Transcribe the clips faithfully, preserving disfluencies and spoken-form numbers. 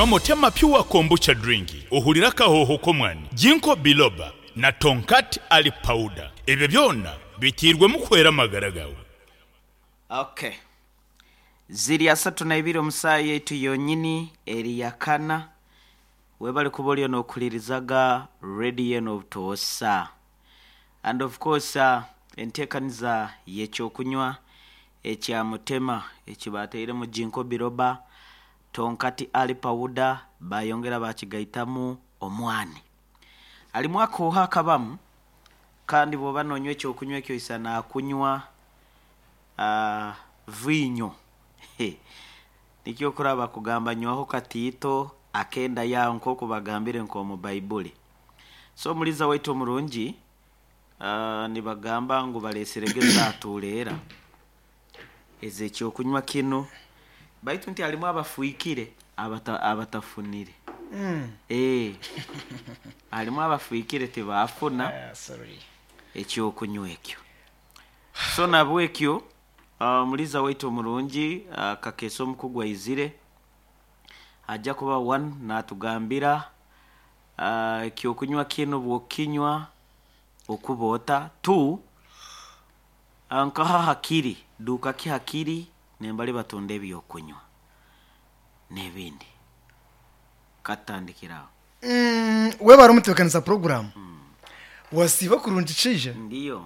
Motema Pure Kombucha Drink ohulira kahoho komwani Jinko Biloba na Tonkat Ali Powder ebyo byonna bitirwe mu kwera magaragawo. Okay. Ziri asatu na ibiri omusayi yetu yonyini eri yakana webali kubolyo n'okulirizaga radio n'obutosa. And of course uh, entekaniza yekyokunywa ekya Motema ekibateire mu Jinko Biloba Tonkati Ali Powder bayongera bakigaitamu omwani. Ali mwaka oha kabamu kandi bo banonywe ekyokunywa ekyo isana kunywa uh, vinyo. Nikyo kuraba kugamba nywaho katito akenda ya nkoko bagambire nko mu Bible. So muliza waitu omurungi uh, nibagamba ngo baleseregeza atulera ezekyo kunywa kino baitu nti alimu abafuikire abata abatafunire mm. eh alimu abafuikire tebafuna uh, sorry ekyo kunywa ekyo. So nabwekyo uh, muliza waitu omurungi uh, kakeso mukugwa izire ajja kuba one natugambira uh, ekyo kunywa kino bwokinywa okubota two ankaha hakiri duka ki hakiri nembale batonde byokunywa nebindi katandikiraho. Mm, we bari mutekanisa program mm. wasiba kurungicije ndiyo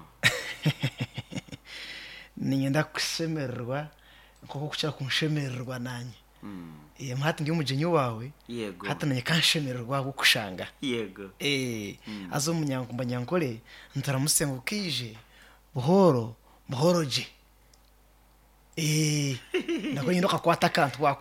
ninyenda kushemererwa koko kucha kunshemererwa nanye mm. eh mhati ndi umujenyi wawe yego hata nanye kanshemererwa gukushanga yego eh mm. azo munyankumba nyankole ntaramusengukije buhoro buhoro je eh nako nyindo kakwata kantu